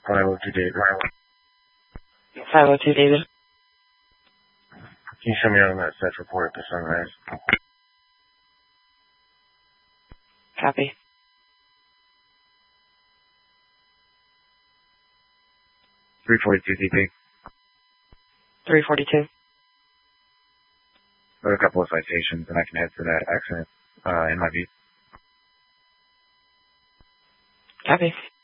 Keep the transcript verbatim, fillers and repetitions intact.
five oh two David. five oh two David. Can you show me out on that set report at the Sunrise? Copy. three forty-two D P. three forty-two. There are a couple of citations, and I can head for that accident uh, in my view. Copy.